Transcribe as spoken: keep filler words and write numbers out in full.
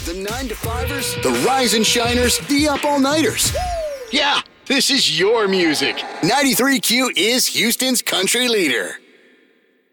The nine to fivers, the rise and shiners, the up all nighters. Yeah, this is your music. ninety-three Q is Houston's country leader.